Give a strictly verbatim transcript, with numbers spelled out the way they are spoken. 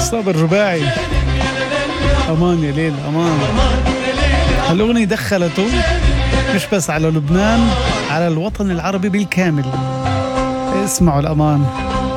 صابر رباعي، أمان يا ليل أمان. هالأغنية دخلته مش بس على لبنان، على الوطن العربي بالكامل. اسمعوا الأمان.